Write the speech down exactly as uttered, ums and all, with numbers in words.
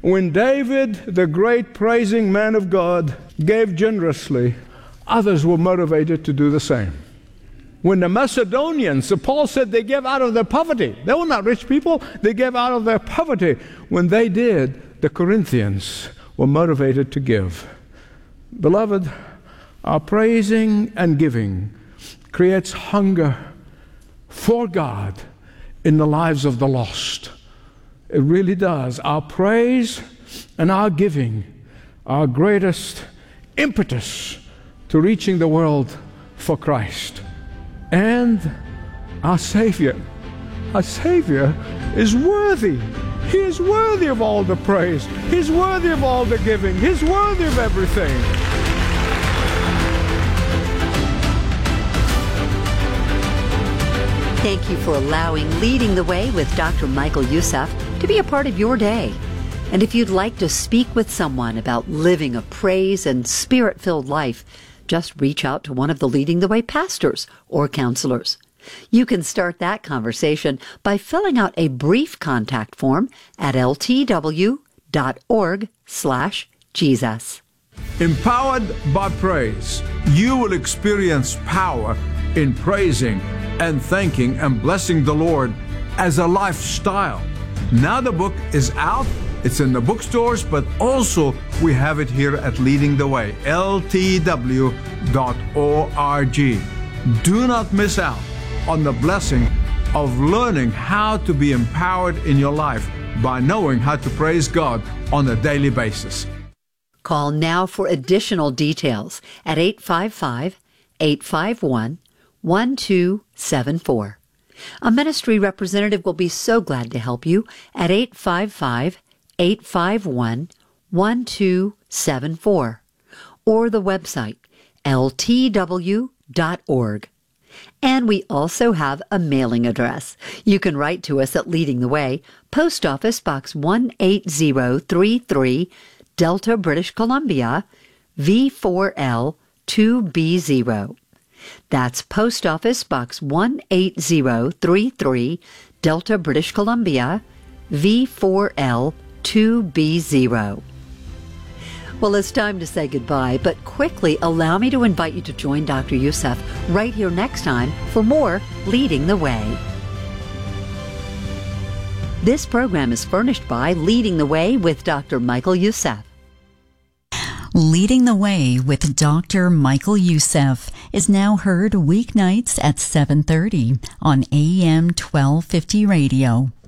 When David, the great praising man of God, gave generously, others were motivated to do the same. When the Macedonians, so Paul said they gave out of their poverty. They were not rich people. They gave out of their poverty. When they did, the Corinthians were motivated to give. Beloved, our praising and giving creates hunger for God in the lives of the lost. It really does. Our praise and our giving are our greatest impetus to reaching the world for Christ. And our Savior, our Savior is worthy. He is worthy of all the praise. He's worthy of all the giving. He's worthy of everything. Thank you for allowing Leading the Way with Doctor Michael Youssef to be a part of your day. And if you'd like to speak with someone about living a praise and spirit-filled life, just reach out to one of the Leading the Way pastors or counselors. You can start that conversation by filling out a brief contact form at ltw dot org slash Jesus. Empowered by praise, you will experience power in praising and thanking and blessing the Lord as a lifestyle. Now the book is out. It's in the bookstores, but also we have it here at Leading the Way, L T W dot org. Do not miss out on the blessing of learning how to be empowered in your life by knowing how to praise God on a daily basis. Call now for additional details at eight five five, eight five one, one two seven four. A ministry representative will be so glad to help you at eight five five, eight five one, one two seven four or the website L T W dot org. And we also have a mailing address. You can write to us at Leading the Way, Post Office Box one eight zero three three, Delta, British Columbia, V four L two B zero. That's Post Office Box one eight zero three three, Delta, British Columbia, V four L two B zero. Well, it's time to say goodbye, but quickly allow me to invite you to join Doctor Youssef right here next time for more Leading the Way. This program is furnished by Leading the Way with Doctor Michael Youssef. Leading the Way with Doctor Michael Youssef is now heard weeknights at seven thirty on A M twelve fifty radio.